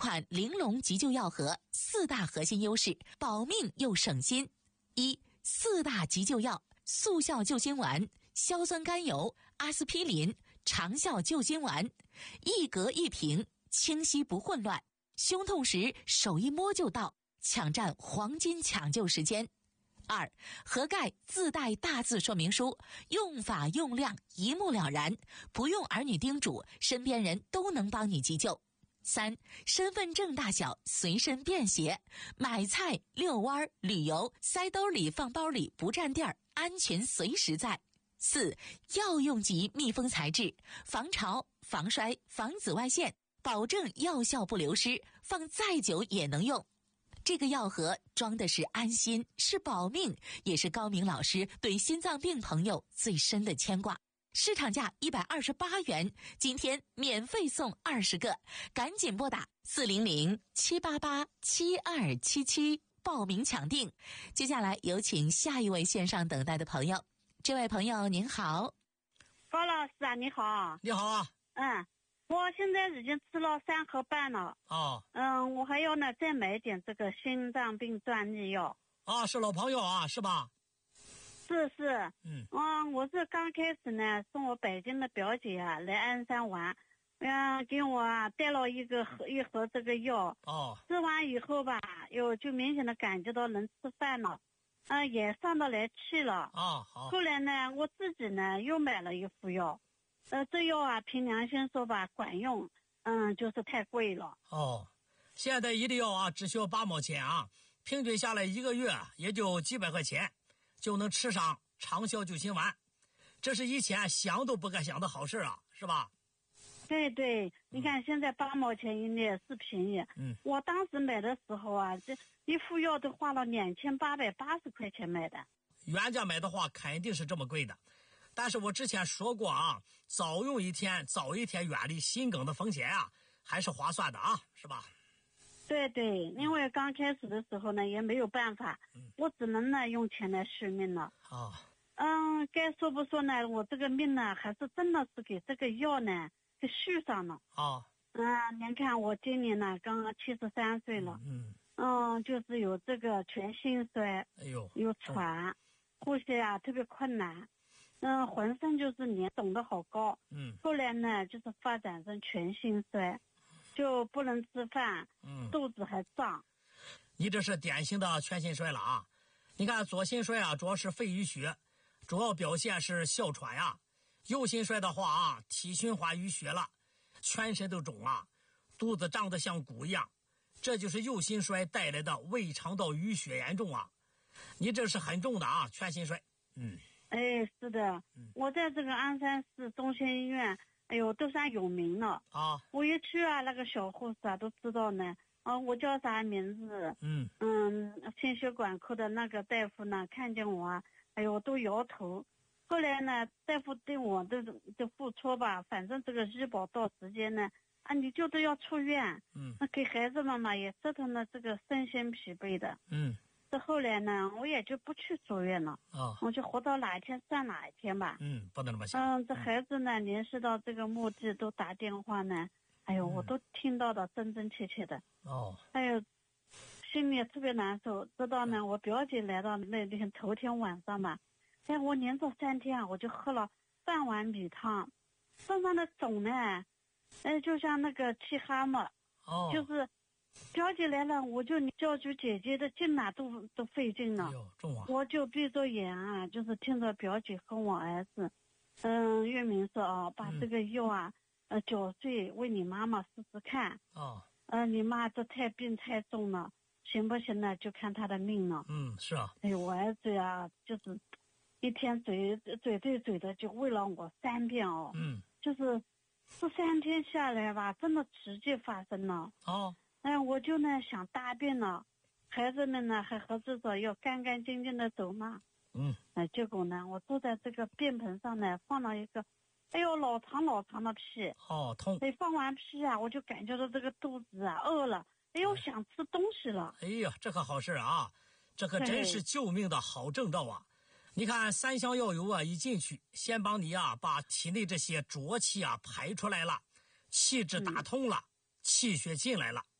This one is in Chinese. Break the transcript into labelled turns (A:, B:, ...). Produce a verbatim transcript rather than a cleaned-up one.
A: 款玲珑急救药盒四大核心优势，保命又省心。一、四大急救药：速效救心丸、硝酸甘油、阿司匹林、长效救心丸，一格一瓶，清晰不混乱。胸痛时手一摸就到，抢占黄金抢救时间。二、盒盖自带大字说明书，用法用量一目了然，不用儿女叮嘱，身边人都能帮你急救。三、身份证大小，随身便携，买菜、遛弯、旅游，塞兜里放包里不占地儿，安全随时在。四、药用级密封材质，防潮、防摔、防紫外线，保证药效不流失，放再久也能用。这个药盒装的是安心，是保命，也是高明老师对心脏病朋友最深的牵挂。市场价一百二十八元，今天免费送二十个，赶紧拨打四零零七八八七二七七报名抢订。接下来有请下一位线上等待的朋友。这位朋友您好。
B: 高老师啊，你好。
C: 你好啊。
B: 嗯，我现在已经吃了三盒半了。
C: 哦。
B: 嗯，我还要呢再买点这个心脏病专利药。
C: 啊，是老朋友啊，是吧？
B: 是是。
C: 嗯。
B: 嗯，我是刚开始呢送我北京的表姐啊来鞍山玩，嗯，给我啊带了一个盒一盒这个药。
C: 哦。
B: 吃完以后吧，哟就明显的感觉到能吃饭了，嗯，也上得来气了。
C: 啊，好。
B: 后来呢，我自己呢又买了一副药。呃，这药啊，凭良心说吧，管用，嗯，就是太贵了。
C: 哦，现在一粒药啊，只需要八毛钱啊，平均下来一个月也就几百块钱，就能吃上长效救心丸，这是以前想都不敢想的好事啊，是吧？
B: 对对，你看现在八毛钱一粒是便宜。
C: 嗯，
B: 我当时买的时候啊，这一副药都花了两千八百八十块钱买的。
C: 原价买的话，肯定是这么贵的。但是我之前说过啊，早用一天，早一天远离心梗的风险啊，还是划算的啊，是吧？
B: 对对，因为刚开始的时候呢，也没有办法，
C: 嗯、
B: 我只能呢用钱来续命了。
C: 哦。
B: 嗯，该说不说呢，我这个命呢，还是真的是给这个药呢给续上了。
C: 哦。
B: 嗯，您看我今年呢刚刚七十三岁了。
C: 嗯。
B: 嗯，就是有这个全心衰，
C: 哎呦，
B: 有喘，哦、呼吸啊特别困难。嗯，浑身就是脸肿得好高。
C: 嗯。
B: 后来呢，就是发展成全心衰，就不能吃饭。嗯。肚子还胀。
C: 你这是典型的全心衰了啊！你看左心衰啊，主要是肺淤血，主要表现是哮喘呀、啊；右心衰的话啊，体循环淤血了，全身都肿啊，肚子胀得像鼓一样，这就是右心衰带来的胃肠道淤血严重啊！你这是很重的啊，全心衰。嗯。
B: 哎，是的，我在这个鞍山市中心医院，哎呦，都算有名了
C: 啊！
B: 我一去啊，那个小护士啊都知道呢。啊，我叫啥名字？
C: 嗯
B: 嗯，心血管科的那个大夫呢，看见我啊，哎呦，都摇头。后来呢，大夫对我的的付出吧，反正这个医保到时间呢，啊，你就都要出院。
C: 嗯，
B: 那给孩子们嘛也折腾的这个身心疲惫的。
C: 嗯。
B: 这后来呢，我也就不去住院了。
C: 哦。
B: 我就活到哪一天算哪一天吧。
C: 嗯，不能这么想。
B: 嗯，这孩子呢，联系到这个目的都打电话呢，哎呦，我都听到的真真切切的。
C: 哦。
B: 哎呦，心里特别难受。直到呢，我表姐来到那天头天晚上吧，哎，我连着三天啊，我就喝了半碗米汤，身上的肿呢，哎，就像那个气蛤蟆。
C: 哦。
B: 就是。表姐来了，我就叫住姐姐的劲哪都都费劲了。
C: 哎呦，重啊！
B: 我就闭着眼啊，就是听着表姐和我儿子，嗯，月明说啊，把这个药啊，嗯、呃，搅碎喂你妈妈试试看。
C: 哦。
B: 呃，你妈这太病太重了，行不行呢？就看她的命了。
C: 嗯，是啊。
B: 哎，我儿子呀、啊，就是一天嘴嘴对嘴的就喂了我三遍哦。
C: 嗯。
B: 就是这三天下来吧，真的奇迹发生了。
C: 哦。
B: 哎，我就呢想大便了，孩子们呢还合适着要干干净净的走嘛。
C: 嗯。
B: 哎，结果呢，我坐在这个便盆上呢，放了一个，哎呦，老长老长的屁。
C: 哦，痛。
B: 哎，放完屁啊，我就感觉到这个肚子啊饿了，哎呦，想吃东西了。
C: 哎呀，这可好事啊，这可真是救命的好正道啊！你看三香药油啊，一进去，先帮你啊把体内这些浊气啊排出来了，气滞打通了，嗯、气血进来了。